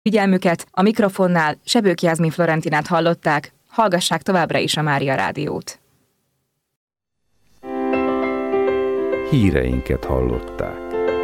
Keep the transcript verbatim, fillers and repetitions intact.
Figyelmüket, a mikrofonnál Sebők Jászmin Florentinát hallották, hallgassák továbbra is a Mária Rádiót. Híreinket hallották.